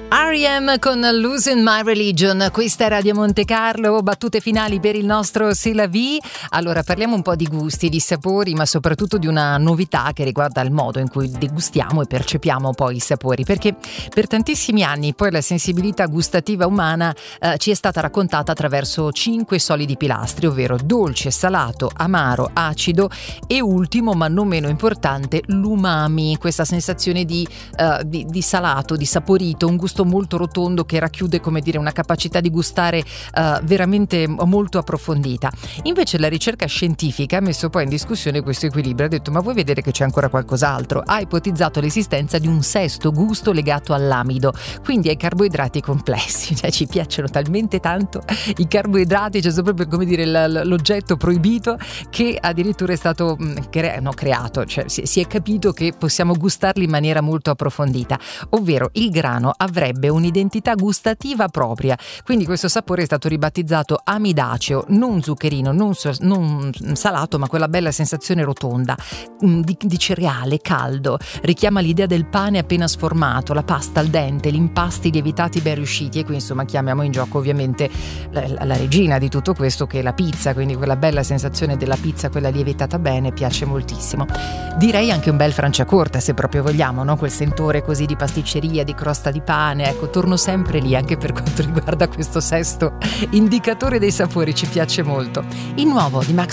R.E.M. con Losing My Religion. Questa è Radio Monte Carlo, battute finali per il nostro C'est la vie. Allora parliamo un po' di gusti, di sapori, ma soprattutto di una novità che riguarda il modo in cui degustiamo e percepiamo poi i sapori, perché per tantissimi anni poi la sensibilità gustativa umana ci è stata raccontata attraverso 5 solidi pilastri, ovvero dolce, salato, amaro, acido e ultimo ma non meno importante l'umami, questa sensazione di salato, di saporito, un gusto molto rotondo che racchiude, come dire, una capacità di gustare veramente molto approfondita. Invece la ricerca scientifica ha messo poi in discussione questo equilibrio, ha detto: ma vuoi vedere che c'è ancora qualcos'altro? Ha ipotizzato l'esistenza di un sesto gusto legato all'amido, quindi ai carboidrati complessi. Cioè ci piacciono talmente tanto i carboidrati, cioè sono proprio, come dire, l'oggetto proibito, che addirittura è stato creato, cioè si è capito che possiamo gustarli in maniera molto approfondita, ovvero il grano avrebbe un'identità gustativa propria, quindi questo sapore è stato ribattezzato amidaceo, non zuccherino, non salato, ma quella bella sensazione rotonda di cereale caldo, richiama l'idea del pane appena sformato, la pasta al dente, gli impasti lievitati ben riusciti, e qui insomma chiamiamo in gioco ovviamente la regina di tutto questo, che è la pizza, quindi quella bella sensazione della pizza, quella lievitata bene, piace moltissimo. Direi anche un bel Franciacorta, se proprio vogliamo, no? Quel sentore così di pasticceria, di crosta di pane. Ecco, torno sempre lì anche per quanto riguarda questo sesto indicatore dei sapori, ci piace molto. Il nuovo di Max